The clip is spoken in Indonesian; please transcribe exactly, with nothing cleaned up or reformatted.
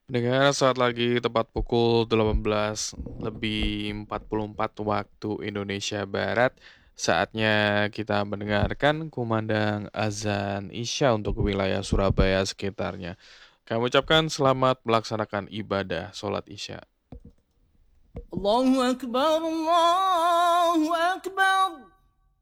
Dengar saat lagi tepat pukul delapan belas lebih empat puluh empat waktu Indonesia Barat, saatnya kita mendengarkan kumandang azan Isya untuk wilayah Surabaya sekitarnya. Kami ucapkan selamat melaksanakan ibadah sholat Isya. Allahu Akbar, Allahu Akbar.